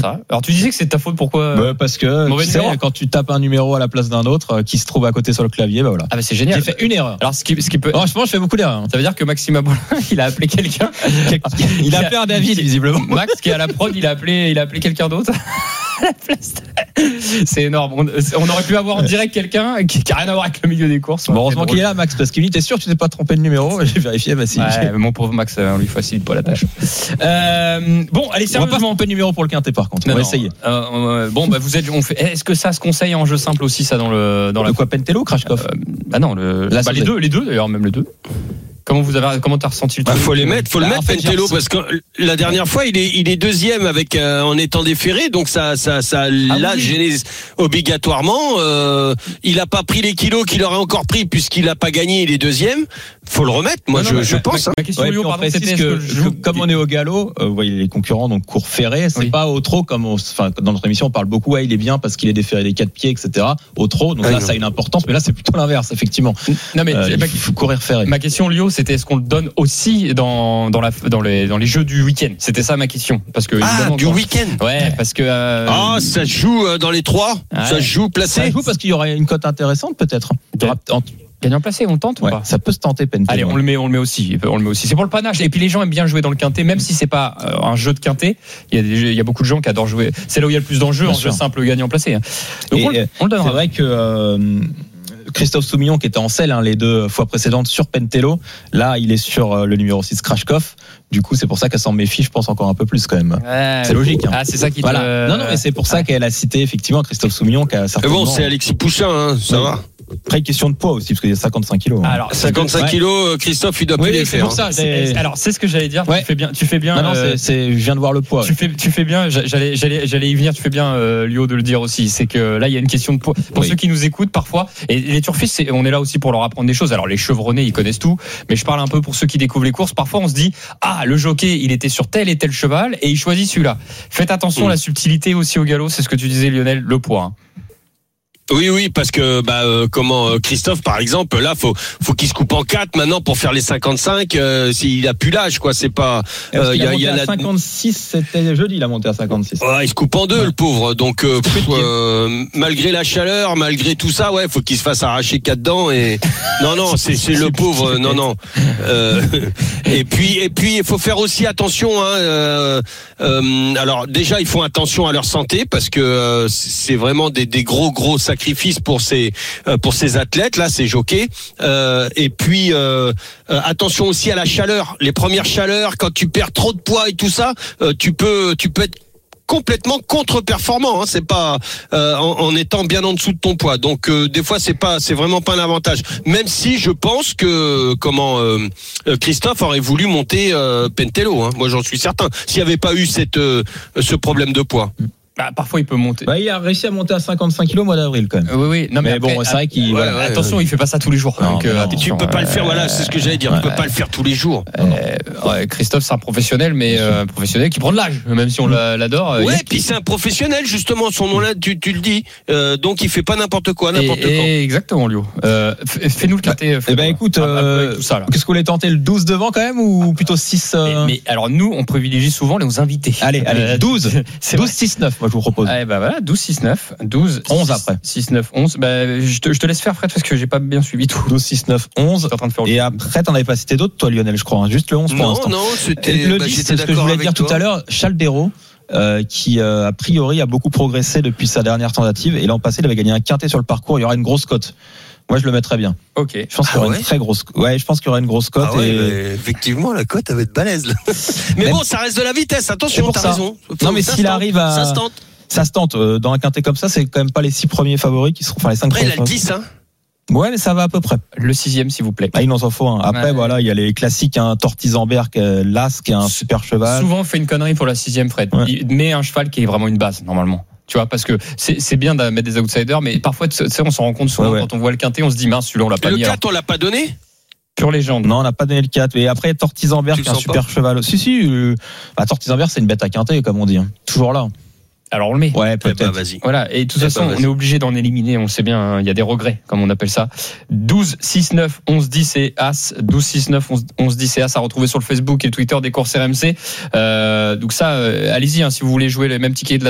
ça. Alors tu disais que c'est ta faute, pourquoi Parce que tu sais, quand tu tapes un numéro à la place d'un autre qui se trouve à côté sur le clavier, voilà. Ah bah c'est génial. J'ai fait une erreur. Alors ce qui peut. Franchement, je fais beaucoup d'erreurs. Ça veut dire que Maxime Apollin, il a appelé quelqu'un. Il a appelé un David, visiblement. Max qui est à la prod, il a appelé quelqu'un d'autre. C'est énorme. On aurait pu avoir en direct quelqu'un qui n'a rien à voir avec le milieu des courses. Bon, heureusement qu'il est là, Max, parce qu'il dit t'es sûr que tu t'es pas trompé de numéro. J'ai vérifié, bah si. Ouais, mon pauvre Max, on lui facilite pas la tâche. Bon, allez, sérieusement. On va pas tromper de numéro pour le quintet, par contre. On va essayer. Bon, bah est-ce que ça se conseille en jeu simple aussi, ça, dans la quoi, Pentello, Krashkov? Non, les deux d'ailleurs, même les deux. Comment t'as ressenti le truc? Faut le mettre Pentello, parce que la dernière fois il est deuxième avec en étant déféré, donc ça l'a gêné obligatoirement. Il a pas pris les kilos qu'il aurait encore pris puisqu'il a pas gagné, il est deuxième. Faut le remettre, je pense. Ma question, Lio, pardon, c'était comme on est au galop, vous voyez les concurrents, donc cours ferré, c'est pas au trot comme dans notre émission on parle beaucoup, il est bien parce qu'il est déféré des 4 pieds, etc. Au trot, donc là ça a une importance, mais là c'est plutôt l'inverse, effectivement. Non mais il faut courir ferré. Ma question, Lio, c'était est-ce qu'on le donne aussi dans les jeux du week-end? C'était ça ma question, parce que du week-end. Ouais, parce que ça se joue dans les trois. Ouais. Ça se joue placé. Ça se joue parce qu'il y aurait une cote intéressante peut-être. Gagnant placé, on tente ou pas? Ça peut se tenter, Pentello. Allez, on le met aussi. C'est pour le panache. Et puis les gens aiment bien jouer dans le quintet, même si c'est pas un jeu de quintet. Il y a beaucoup de gens qui adorent jouer. C'est là où il y a le plus d'enjeux en jeu simple, gagnant placé. Donc on le donnera. C'est vrai que Christophe Soumillon, qui était en selle les deux fois précédentes sur Pentello, là il est sur le numéro 6 Krashkov. Du coup c'est pour ça qu'elle s'en méfie, je pense, encore un peu plus quand même. C'est logique. C'est ça qui voilà. Non mais c'est pour ça qu'elle a cité effectivement Christophe Soumillon qui a certainement... c'est Alexis Pouchin, ça va. Après, question de poids aussi, parce qu'il y a 55 kilos. Alors, 55 kilos, Christophe, il doit plus les faire. C'est pour ça. Alors, c'est ce que j'allais dire. Tu fais bien. Non, je viens de voir le poids. Tu fais bien. J'allais y venir. Tu fais bien, Lio, de le dire aussi. C'est que là, il y a une question de poids. Pour ceux qui nous écoutent, parfois, et les turfistes, on est là aussi pour leur apprendre des choses. Alors, les chevronnés, ils connaissent tout. Mais je parle un peu pour ceux qui découvrent les courses. Parfois, on se dit, le jockey, il était sur tel et tel cheval, et il choisit celui-là. Faites attention à la subtilité aussi au galop. C'est ce que tu disais, Lionel, le poids. Oui, parce que Christophe, par exemple, là faut qu'il se coupe en 4 maintenant pour faire les 55. S'il a plus l'âge, quoi, c'est pas. Il y a 56, c'était jeudi, il a monté à 56. Il se coupe en deux, le pauvre. Donc malgré la chaleur, malgré tout ça, faut qu'il se fasse arracher 4 dents et non, c'est le pauvre. Non. Et puis il faut faire aussi attention. Alors déjà, ils font attention à leur santé parce que c'est vraiment des gros sacrifices pour ces athlètes là, ces jockeys. Et puis attention aussi à la chaleur. Les premières chaleurs, quand tu perds trop de poids et tout ça, tu peux être complètement contre-performant, c'est pas en étant bien en dessous de ton poids. Donc des fois c'est vraiment pas un avantage. Même si je pense que Christophe aurait voulu monter Pentello, moi j'en suis certain. S'il n'y avait pas eu ce problème de poids. Parfois il peut monter. Il a réussi à monter à 55 kilos au mois d'avril quand même. Oui. Non, mais après, bon, c'est vrai qu'il. Attention, il fait pas ça tous les jours. Non, tu peux pas le faire. Voilà, c'est ce que j'allais dire. Tu peux pas le faire tous les jours. Christophe, c'est un professionnel, mais professionnel qui prend de l'âge, même si on l'adore. Puis c'est un professionnel justement. Son nom-là, tu le dis. Donc il fait pas n'importe quoi, n'importe quand. Exactement, Lio. Fais-nous le quintet. Écoute, qu'est-ce que vous voulez tenter, le 12 devant quand même ou plutôt 6 Mais alors nous, on privilégie souvent les invités. Allez, 12, 6-9. Moi, je vous propose. Voilà, 12, 6, 9, 12, 11 après. 6, 9, 11. Je te laisse faire, Fred, parce que j'ai pas bien suivi tout. 12, 6, 9, 11. Et après, t'en avais pas cité d'autres, toi, Lionel, je crois. Juste le 11 pour l'instant. Non, c'était le 10, c'est ce que je voulais dire tout à l'heure. Chaldero, qui, a priori, a beaucoup progressé depuis sa dernière tentative. Et l'an passé, il avait gagné un quintet sur le parcours. Il y aura une grosse cote. Moi, je le mettrais bien. Ok. Je pense qu'il y aura une très grosse. Je pense qu'il y aura une grosse cote. Effectivement, la cote, elle va être balèze. Là. Mais bon, ça reste de la vitesse. Attention, t'as raison. Non, mais s'il arrive à. Ça se tente. Ça se tente. Dans un quintet comme ça, c'est quand même pas les 6 premiers favoris qui seront. Enfin, les 5 premiers. Après, il a le 10, Ouais, mais ça va à peu près. Le 6e, s'il vous plaît. Il en faut un. Après, il y a les classiques, Tortisenberg, l'As, qui est un super cheval. Souvent, on fait une connerie pour la 6e, Fred. Il met un cheval qui est vraiment une base, normalement. Tu vois, parce que c'est bien de mettre des outsiders, mais parfois, tu sais, on s'en rend compte souvent quand on voit le quintet, on se dit, mince, celui-là, on l'a pas mis. Le 4, on l'a pas donné? Pure légende. Non, on n'a pas donné le 4. Et après, Tortisenberg, qui est un super cheval. Si. Tortisenberg, c'est une bête à quintet, comme on dit. Toujours là. Alors on le met. Ouais, peut-être. Vas-y. Voilà. Et de toute façon, on est obligé d'en éliminer. On le sait bien. Il y a des regrets, comme on appelle ça. 12, 6, 9, 11, 10 et As. 12, 6, 9, 11, 10 et As à retrouver sur le Facebook et le Twitter des courses RMC. Donc ça, allez-y, si vous voulez jouer les mêmes tickets de la